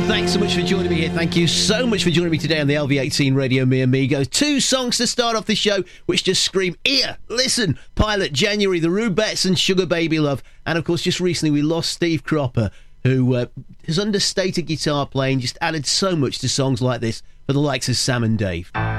Thanks so much for joining me here. Thank you so much for joining me today on the LV18 Radio Me Amigos. 2 songs to start off the show which just scream, ear, listen. Pilot, January, the Rubettes and Sugar Baby Love. And of course, just recently we lost Steve Cropper, who his understated guitar playing just added so much to songs like this for the likes of Sam and Dave.